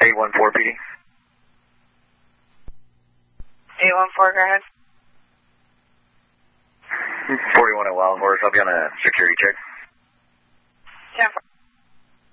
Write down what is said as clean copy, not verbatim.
814 PD. 814, go ahead. 41 at Wild Horse, I'll be on a security check. 10-4.